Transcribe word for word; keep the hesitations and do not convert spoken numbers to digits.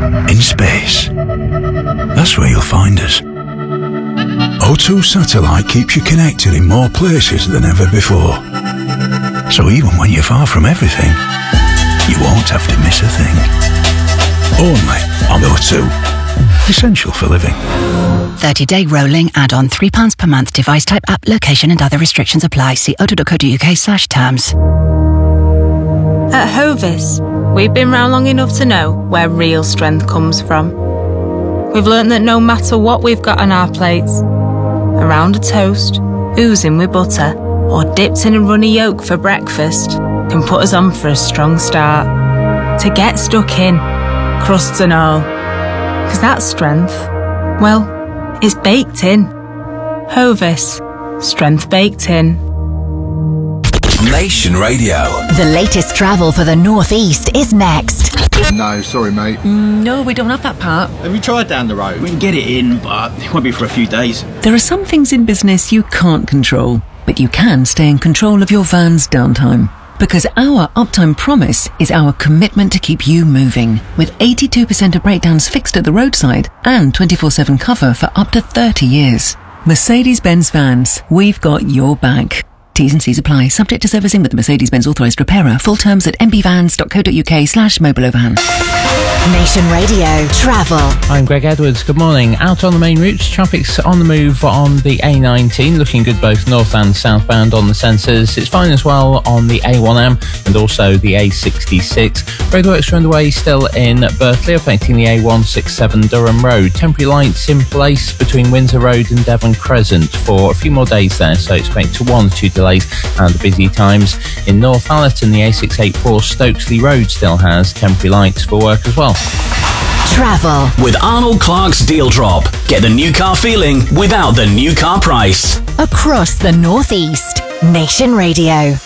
in space. That's where you'll find us. O two Satellite keeps you connected in more places than ever before. So even when you're far from everything, you won't have to miss a thing. Only on O two. Essential for living. thirty-day rolling add-on, three pounds per month. Device type, app, location and other restrictions apply. See o two dot co dot uk slash terms. At Hovis, we've been round long enough to know where real strength comes from. We've learnt that no matter what we've got on our plates, around a toast, oozing with butter, or dipped in a runny yolk for breakfast, can put us on for a strong start. To get stuck in, crusts and all. Because that strength, well, it's baked in. Hovis, strength baked in. Nation Radio. The latest travel for the North East is next. No, sorry, mate. Mm, no, we don't have that part. Have you tried down the road? We can get it in, but it won't be for a few days. There are some things in business you can't control, but you can stay in control of your van's downtime. Because our uptime promise is our commitment to keep you moving, with eighty-two percent of breakdowns fixed at the roadside and twenty-four seven cover for up to thirty years. Mercedes-Benz Vans, we've got your back. T's and C's apply, subject to servicing with the Mercedes-Benz authorised repairer. Full terms at m b vans dot co dot uk slash mobilovan. Nation Radio Travel. I'm Greg Edwards. Good morning. Out on the main routes, traffic's on the move on the A nineteen, looking good both north and southbound on the sensors. It's fine as well on the A one M and also the A sixty-six. Roadworks are underway still in Berkeley, affecting the A one sixty-seven Durham Road. Temporary lights in place between Windsor Road and Devon Crescent for a few more days there, so expect to one or two delays and the busy times. In North Allerton, the A six eighty-four Stokesley Road still has temporary lights for work as well. Travel with Arnold Clark's Deal Drop. Get the new car feeling without the new car price. Across the North East. Nation Radio.